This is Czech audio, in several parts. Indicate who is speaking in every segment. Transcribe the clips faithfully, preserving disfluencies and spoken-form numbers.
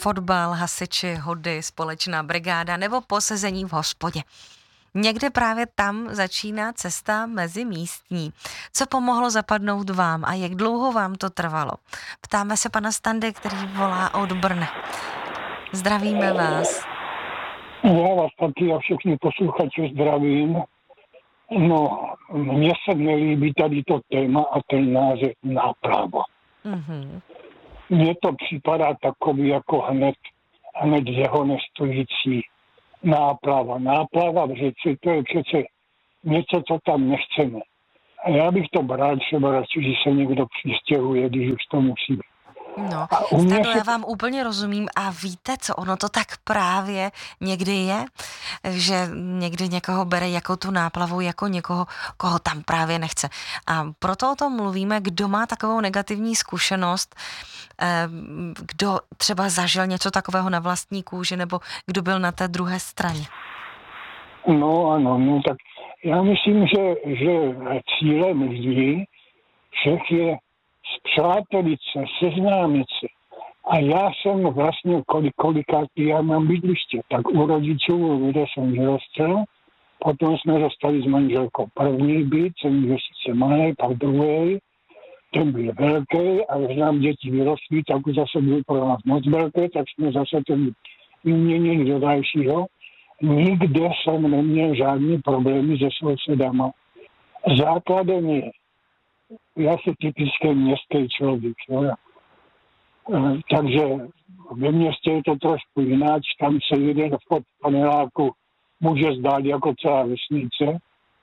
Speaker 1: fotbal, hasiči, hody, společná brigáda nebo posezení v hospodě. Někde právě tam začíná cesta mezi místní. Co pomohlo zapadnout vám a jak dlouho vám to trvalo? Ptáme se pana Standy, který volá od Brna. Zdravíme vás.
Speaker 2: Já vás taky a všechny posluchače zdravím. No, mně se nelíbí tady to téma a ten název náprava. Mm-hmm. Mně to připadá takový jako hned, hned dehonestující. Náplava. Náplava v řece, to je přece něco, co tam nechceme. A já bych to bral třeba radši, že se někdo přistěhuje, když už to musí být.
Speaker 1: No, Stano, se... já vám úplně rozumím a víte, co ono to tak právě někdy je, že někdy někoho bere jako tu náplavu, jako někoho, koho tam právě nechce. A proto o tom mluvíme, kdo má takovou negativní zkušenost, kdo třeba zažil něco takového na vlastní kůži, nebo kdo byl na té druhé straně.
Speaker 2: No ano, no tak já myslím, že, že cílem lidí všech je spřátelit se, seznámit se. A já jsem vlastně kolik, kolikátý, já mám bydliště, tak u rodičů, kde jsem vyrostl, potom jsme dostali s manželkou první byt, jsem byl sice malý, pak druhý, ten byl velký a když nám děti vyrostly, tak už zase byl pro nás moc velký, tak jsme zase ten vyměnili do dalšího. Nikde jsem neměl žádný problémy se sousedama. Základem je, já jsem typický městský člověk, jo. Takže ve městě je to trošku jináč, tam se jeden vchod paneláku může zdát jako celá vesnice.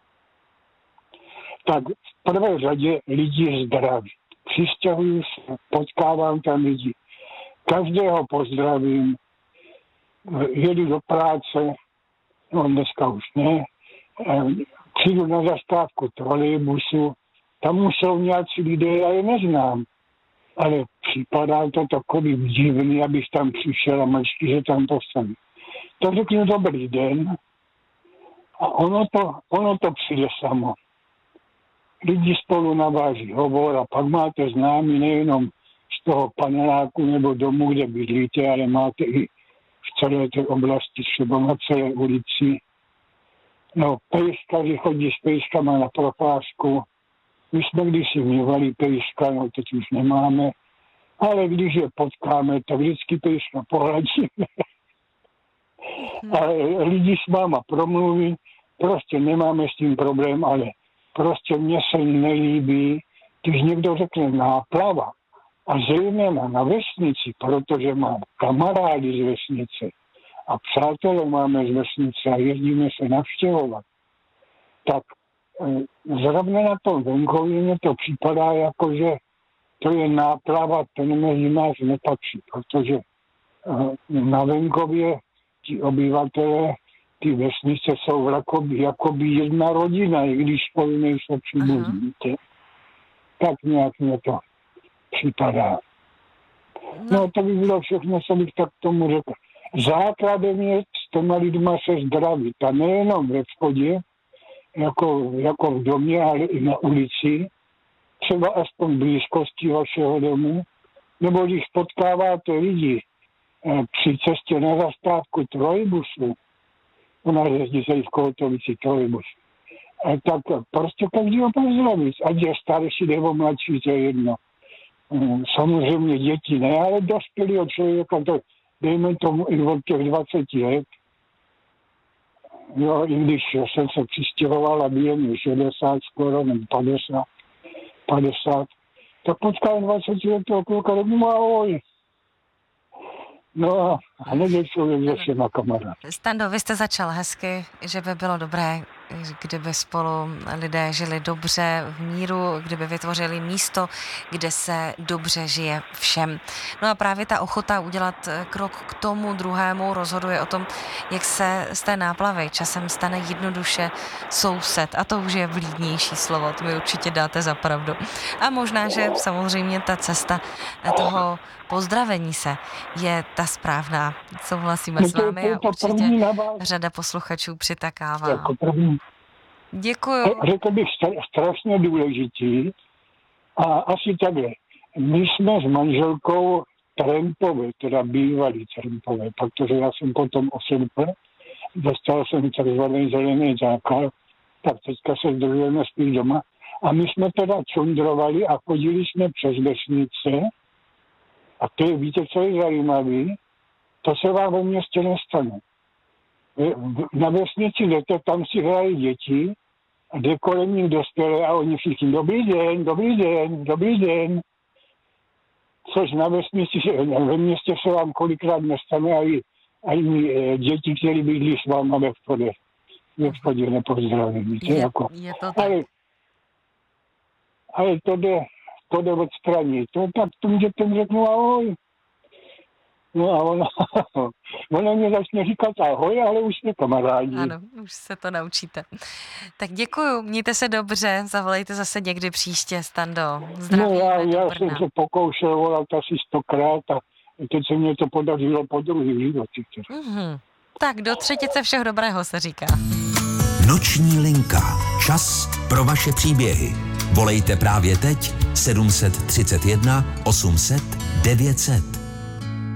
Speaker 2: Tak v prvé řadě lidi zdraví. Přistěhuju se, potkávám tam lidi. Každého pozdravím, jedu do práce, no dneska už ne, přijdu na zastávku trolejbusu, tam už jsou nějací lidé, já je neznám. Ale připadá to takový divný, abych tam přišel a mlčky, že tam postavím. Tak řeknu dobrý den a ono to, ono to přijde samo. Lidi spolu naváží hovor a pak máte známí nejenom z toho paneláku nebo domu, kde bydlíte, ale máte i v celé té oblasti, třeba na celé ulici. No, pejskaři chodí s pejskama na procházku. My jsme kdysi mívali pejska, no teď už nemáme, ale když je potkáme, tak vždycky pejska pohladíme. A lidi s váma promluví, prostě nemáme s tím problém, ale prostě mně se nelíbí, když někdo řekne náplava. A zejména na vesnici, protože mám kamarády z vesnice a přátelé máme z vesnice a jezdíme se navštěvovat, tak zrovna na tom venkově mě to připadá jako, že to je náplava, ten mezi nás nepatří, protože na venkově ti obyvatelé, ty vesnice jsou jakoby, jakoby jedna rodina, i když spolu nejsou příbuzní. Tak nějak mě to připadá. No to by bylo všechno, co bych tak tomu řekl. Základem je s těma lidma se zdravit a nejenom ve vchodě, Jako, jako v domě, ale i na ulici, třeba aspoň v blízkosti vašeho domu, nebo když potkáváte lidi eh, při cestě na zastávku trolejbusu, u nás jezdí se i v Koltovici trolejbus, eh, tak prostě každého pozdravit, ať je starší nebo mladší, to je jedno. Eh, samozřejmě děti ne, ale dospělého člověka, to dejme tomu i od těch dvaceti let. Jo, i když jsem se přistěhoval a byl mi šedesát skoro, nebo padesát, padesát, tak potkal dvacetiletého kluka, tak mu ahoj. No a hned je člověk se všema kamarád.
Speaker 1: Stando, vy jste začal hezky, že by bylo dobré, kdyby spolu lidé žili dobře v míru, kdyby vytvořili místo, kde se dobře žije všem. No a právě ta ochota udělat krok k tomu druhému rozhoduje o tom, jak se z té náplavy časem stane jednoduše soused. A to už je vlídnější slovo, to mi určitě dáte za pravdu. A možná, že samozřejmě ta cesta toho pozdravení se je ta správná. Souhlasíme s vámi a určitě řada posluchačů přitakává.
Speaker 2: Jako první.
Speaker 1: Děkuju.
Speaker 2: Řekl bych strašně důležitý a asi takhle. My jsme s manželkou trampové, teda bývalý trampové, protože já jsem potom oslepl, dostal jsem takzvaný zelený základ, tak teďka se zdržujeme spíš doma. A my jsme teda čundrovali a chodili jsme přes vesnice. A to je, víte, co je zajímavé? To se vám ve městě nestane. Na vesnici jdete, tam si hrají děti a jde kolem nich dospělé a oni všichni dobrý den, dobrý den, dobrý den. Což na vesnici, ve městě se vám kolikrát nestane a i, a i děti, které bydlí s váma ve vchodě. Ve vchodě nepozdravím.
Speaker 1: Je,
Speaker 2: jako.
Speaker 1: je to tak.
Speaker 2: Ale, ale to jde, to jde odstranit. To tak tomu dětem řeknu ahoj. No a ona, ona mě začne říkat ahoj, ale už jsme kamarádi.
Speaker 1: Ano, už se to naučíte. Tak děkuju, mějte se dobře, zavolejte zase někdy příště, Stando. Zdravím.
Speaker 2: No já, já jsem se pokoušel volat asi stokrát a teď se mě to podařilo po druhý životě.
Speaker 1: Mm-hmm. Tak do třetice všeho dobrého se říká.
Speaker 3: Noční linka. Čas pro vaše příběhy. Volejte právě teď sedm set třicet jedna osm set devět set.